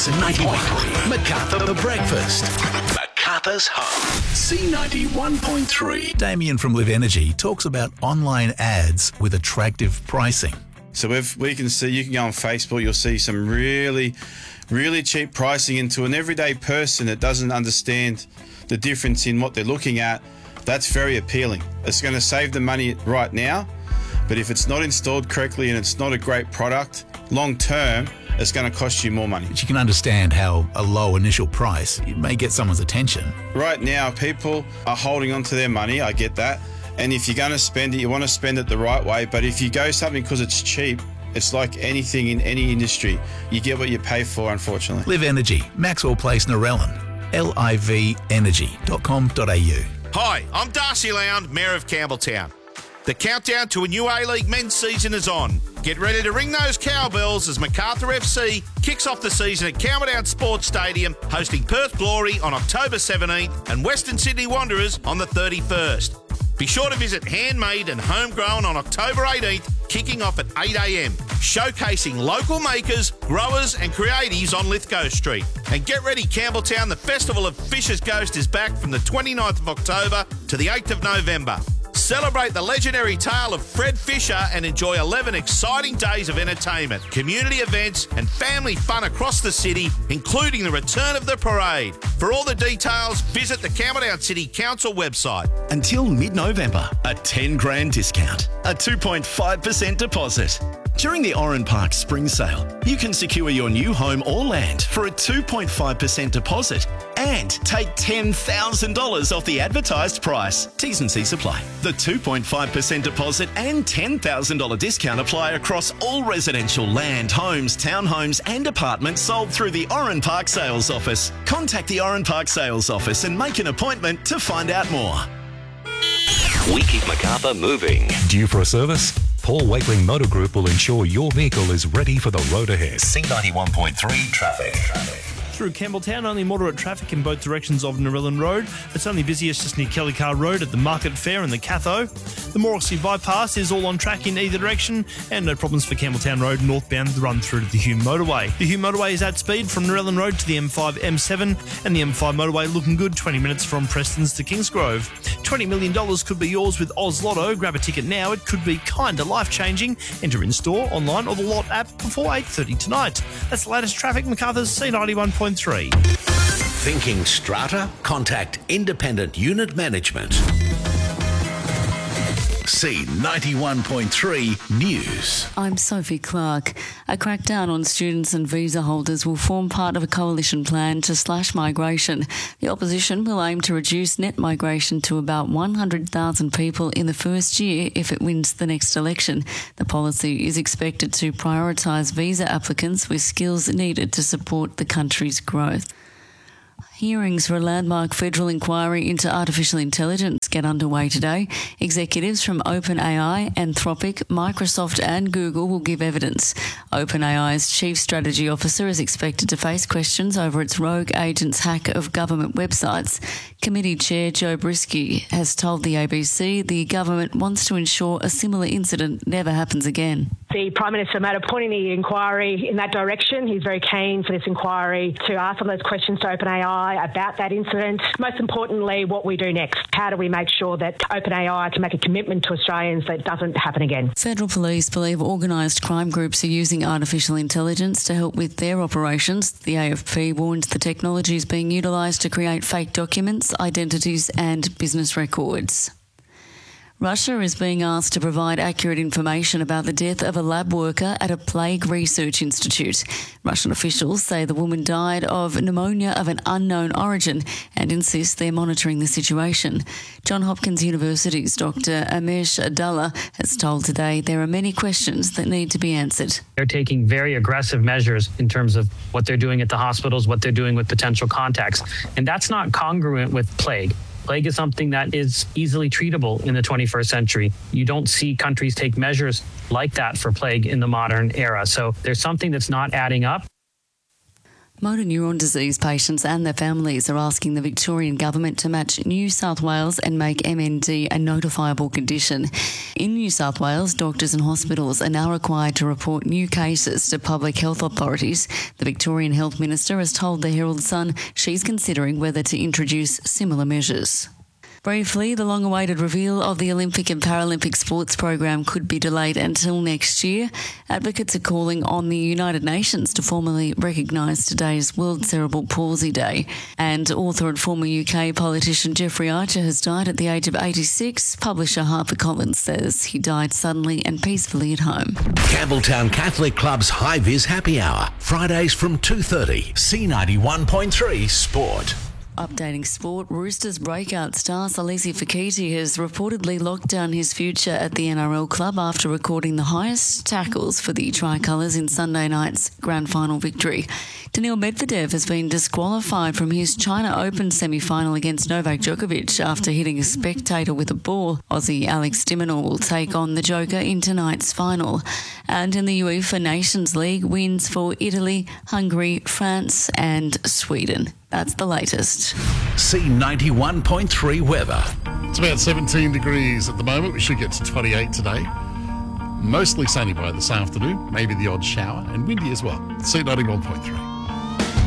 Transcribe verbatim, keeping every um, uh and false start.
ninety-one. Macarthur the Breakfast. Macarthur's Home. C ninety-one point three. Damien from Live Energy talks about online ads with attractive pricing. So if we can see, you can go on Facebook, you'll see some really, really cheap pricing into an everyday person that doesn't understand the difference in what they're looking at. That's very appealing. It's going to save them money right now, but if it's not installed correctly and it's not a great product, long term, it's going to cost you more money. But you can understand how a low initial price, it may get someone's attention. Right now, people are holding on to their money, I get that. And if you're going to spend it, you want to spend it the right way. But if you go something because it's cheap, it's like anything in any industry. You get what you pay for, unfortunately. Live Energy, Maxwell Place, Narellan. L I V energy dot com dot a u. Hi, I'm Darcy Lound, Mayor of Campbelltown. The countdown to a new A-League men's season is on. Get ready to ring those cowbells as Macarthur F C kicks off the season at Campbelltown Sports Stadium, hosting Perth Glory on October seventeenth and Western Sydney Wanderers on the thirty-first. Be sure to visit Handmade and Homegrown on October eighteenth, kicking off at eight a m, showcasing local makers, growers and creatives on Lithgow Street. And get ready, Campbelltown, the Festival of Fisher's Ghost is back from the twenty-ninth of October to the eighth of November. Celebrate the legendary tale of Fred Fisher and enjoy eleven exciting days of entertainment, community events and family fun across the city, including the return of the parade. For all the details, visit the Campbelltown City Council website. Until mid-November, a ten grand discount, a two point five percent deposit. During the Oran Park Spring Sale, you can secure your new home or land for a two point five percent deposit and take ten thousand dollars off the advertised price. T's and C's apply. The two point five percent deposit and ten thousand dollars discount apply across all residential land, homes, townhomes and apartments sold through the Oran Park Sales Office. Contact the Oran Park Sales Office and make an appointment to find out more. We keep Macarthur moving. Due for a service? Paul Wakeling Motor Group will ensure your vehicle is ready for the road ahead. C ninety-one point three traffic. traffic. Through Campbelltown, only moderate traffic in both directions of Narellan Road. It's only busiest just near Kelly Car Road at the Market Fair and the Catho. The Morrissey Bypass is all on track in either direction, and no problems for Campbelltown Road northbound the run through to the Hume Motorway. The Hume Motorway is at speed from Narellan Road to the M five M seven, and the M five Motorway looking good twenty minutes from Prestons to Kingsgrove. twenty million dollars could be yours with Oz Lotto. Grab a ticket now. It could be kinda life-changing. Enter in store, online or the Lot app before eight thirty tonight. That's the latest traffic. Macarthur's C ninety-one point three. Thinking strata? Contact Independent Unit Management. C ninety-one point three News. I'm Sophie Clark. A crackdown on students and visa holders will form part of a coalition plan to slash migration. The opposition will aim to reduce net migration to about one hundred thousand people in the first year if it wins the next election. The policy is expected to prioritise visa applicants with skills needed to support the country's growth. Hearings for a landmark federal inquiry into artificial intelligence get underway today. Executives from OpenAI, Anthropic, Microsoft and Google will give evidence. OpenAI's chief strategy officer is expected to face questions over its rogue agent's hack of government websites. Committee Chair Joe Brisky has told the A B C the government wants to ensure a similar incident never happens again. The Prime Minister made a point in the inquiry in that direction. He's very keen for this inquiry to ask some of those questions to OpenAI about that incident. Most importantly, what we do next. How do we make sure that OpenAI can make a commitment to Australians that it doesn't happen again? Federal police believe organised crime groups are using artificial intelligence to help with their operations. The A F P warned the technology is being utilised to create fake documents, identities and business records. Russia is being asked to provide accurate information about the death of a lab worker at a plague research institute. Russian officials say the woman died of pneumonia of an unknown origin and insist they're monitoring the situation. Johns Hopkins University's Doctor Amesh Adalla has told Today there are many questions that need to be answered. They're taking very aggressive measures in terms of what they're doing at the hospitals, what they're doing with potential contacts, and that's not congruent with plague. Plague is something that is easily treatable in the twenty-first century. You don't see countries take measures like that for plague in the modern era. So there's something that's not adding up. Motor neuron disease patients and their families are asking the Victorian government to match New South Wales and make M N D a notifiable condition. In New South Wales, doctors and hospitals are now required to report new cases to public health authorities. The Victorian Health Minister has told the Herald Sun she's considering whether to introduce similar measures. Briefly, the long-awaited reveal of the Olympic and Paralympic sports program could be delayed until next year. Advocates are calling on the United Nations to formally recognise today's World Cerebral Palsy Day. And author and former U K politician Jeffrey Archer has died at the age of eighty-six. Publisher HarperCollins says he died suddenly and peacefully at home. Campbelltown Catholic Club's High Vis Happy Hour, Fridays from two thirty, C ninety-one point three Sport. Updating sport, Roosters breakout star Salesi Fakiti has reportedly locked down his future at the N R L club after recording the highest tackles for the Tricolours in Sunday night's grand final victory. Daniil Medvedev has been disqualified from his China Open semi-final against Novak Djokovic after hitting a spectator with a ball. Aussie Alex de Minaur will take on the Joker in tonight's final. And in the UEFA Nations League, wins for Italy, Hungary, France and Sweden. That's the latest. C ninety-one point three weather. It's about seventeen degrees at the moment. We should get to twenty-eight today. Mostly sunny by this afternoon, maybe the odd shower, and windy as well. C ninety-one point three.